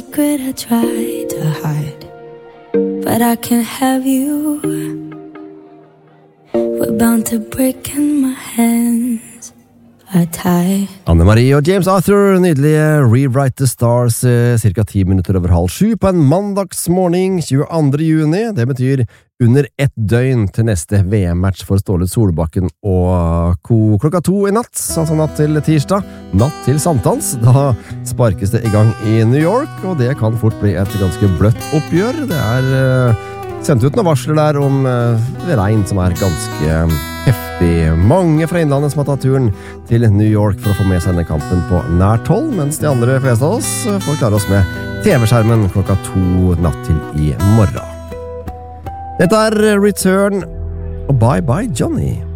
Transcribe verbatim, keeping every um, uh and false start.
secret I try to hide, but I can't have you. We're bound to break and my hands are tied. Anne-Marie og James Arthur, nydelige Rewrite the Stars, cirka ti minutter over halv sju på en mandagsmorgen tjueandre juni. Det betyr under ett døgn til neste V M-match for Ståle Solbakken og ko klokka to i natt, altså natt til tirsdag, natt til sankthans. Da sparkes det i gang i New York, og det kan fort bli et ganske bløtt oppgjør. Det er uh, sendt ut noen varsler der om uh, regn som er ganske heftig. Mange fra innlandet som har tatt turen til New York for å få med seg denne kampen på nært hold, mens de andre fleste av oss får klare oss med T V-skjermen klokka to natt til i morgen. Dette er Return og Bye Bye Johnny.